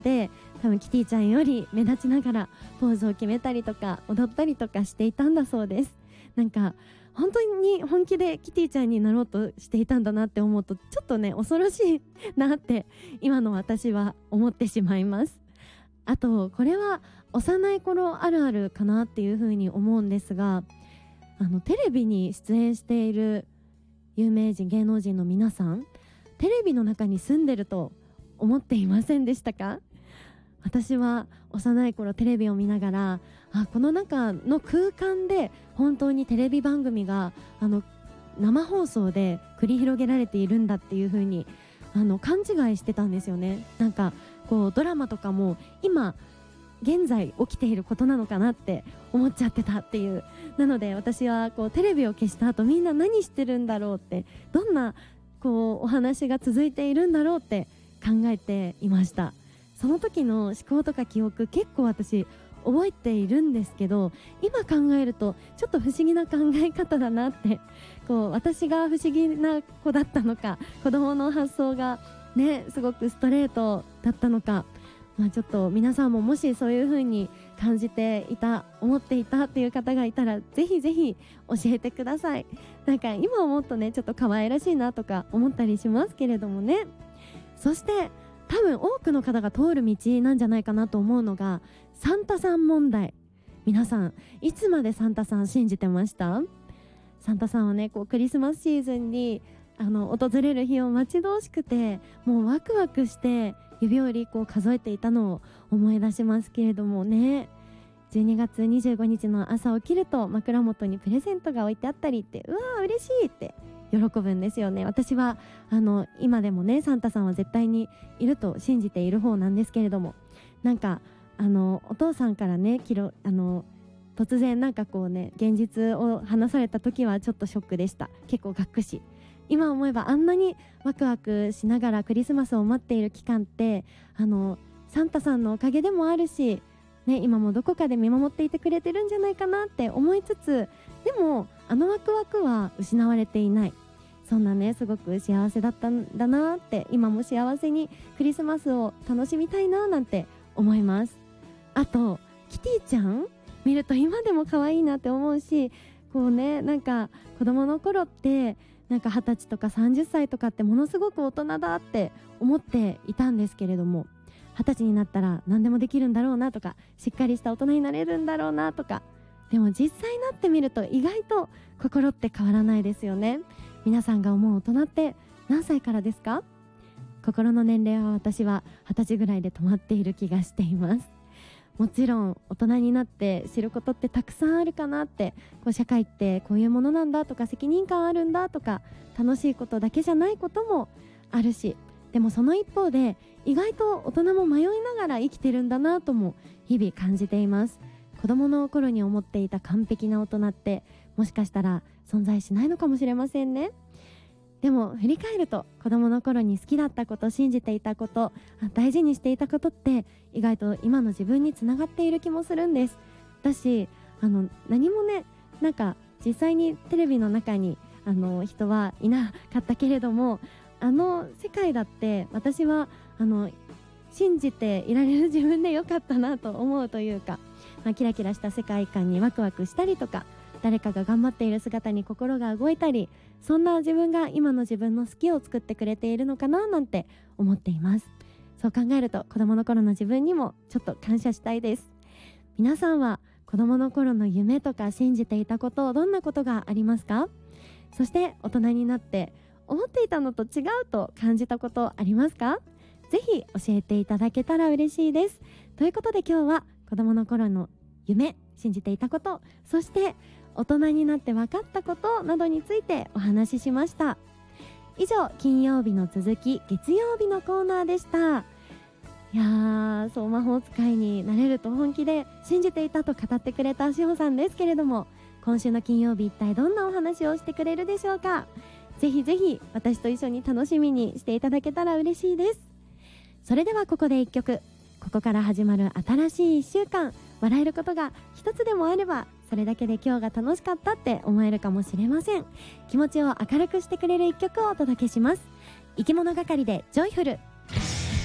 って多分キティちゃんより目立ちながらポーズを決めたりとか踊ったりとかしていたんだそうです。なんか本当に本気でキティちゃんになろうとしていたんだなって思うとちょっとね恐ろしいなって今の私は思ってしまいます。あとこれは幼い頃あるあるかなっていうふうに思うんですが、テレビに出演している有名人芸能人の皆さん、テレビの中に住んでると思っていませんでしたか？私は幼い頃テレビを見ながらこの中の空間で本当にテレビ番組が生放送で繰り広げられているんだっていう風に勘違いしてたんですよね。なんかこうドラマとかも今現在起きていることなのかなって思っちゃってたっていう。なので私はこうテレビを消した後みんな何してるんだろうって、どんなこうお話が続いているんだろうって考えていました。その時の思考とか記憶結構私覚えているんですけど、今考えるとちょっと不思議な考え方だなって、こう私が不思議な子だったのか、子供の発想がねすごくストレートだったのか、ちょっと皆さんももしそういう風に感じていた、思っていたっていう方がいたらぜひぜひ教えてください。なんか今思うとねちょっと可愛らしいなとか思ったりしますけれどもね。そして多分多くの方が通る道なんじゃないかなと思うのがサンタさん問題。皆さんいつまでサンタさん信じてました？サンタさんはねこうクリスマスシーズンに訪れる日を待ち遠しくて、もうワクワクして指折りこう数えていたのを思い出しますけれどもね。12月25日の朝起きると枕元にプレゼントが置いてあったりって、うわー嬉しいって喜ぶんですよね。私は今でもねサンタさんは絶対にいると信じている方なんですけれども、なんかお父さんからね突然なんかこうね現実を話された時はちょっとショックでした。結構がっくし。今思えばあんなにワクワクしながらクリスマスを待っている期間ってサンタさんのおかげでもあるし、ね、今もどこかで見守っていてくれてるんじゃないかなって思いつつ、でもワクワクは失われていない。そんなねすごく幸せだったんだなって、今も幸せにクリスマスを楽しみたいななんて思います。あとキティちゃん見ると今でも可愛いなって思うし、こうねなんか子供の頃ってなんか20歳とか30歳とかってものすごく大人だって思っていたんですけれども、20歳になったら何でもできるんだろうなとか、しっかりした大人になれるんだろうなとか、でも実際になってみると意外と心って変わらないですよね。皆さんが思う大人って何歳からですか？心の年齢は私は20歳ぐらいで止まっている気がしています。もちろん大人になって知ることってたくさんあるかなって、こう社会ってこういうものなんだとか、責任感あるんだとか、楽しいことだけじゃないこともあるし、でもその一方で意外と大人も迷いながら生きてるんだなとも日々感じています。子供の頃に思っていた完璧な大人ってもしかしたら存在しないのかもしれませんね。でも振り返ると子供の頃に好きだったこと、信じていたこと、大事にしていたことって意外と今の自分につながっている気もするんです。だし何もね、なんか実際にテレビの中に人はいなかったけれども、世界だって私は信じていられる自分でよかったなと思うというか、キラキラした世界観にワクワクしたりとか、誰かが頑張っている姿に心が動いたり、そんな自分が今の自分の好きを作ってくれているのかななんて思っています。そう考えると子供の頃の自分にもちょっと感謝したいです。皆さんは子供の頃の夢とか信じていたこと、どんなことがありますか？そして大人になって思っていたのと違うと感じたことありますか？ぜひ教えていただけたら嬉しいです。ということで今日は子供の頃の夢、信じていたこと、そして大人になって分かったことなどについてお話ししました。以上、金曜日の続き月曜日のコーナーでした。いやー、そう魔法使いになれると本気で信じていたと語ってくれたしほさんですけれども、今週の金曜日一体どんなお話をしてくれるでしょうか。ぜひぜひ私と一緒に楽しみにしていただけたら嬉しいです。それではここで一曲。ここから始まる新しい1週間、笑えることが一つでもあればそれだけで今日が楽しかったって思えるかもしれません。気持ちを明るくしてくれる一曲をお届けします。生き物係でジョイフル。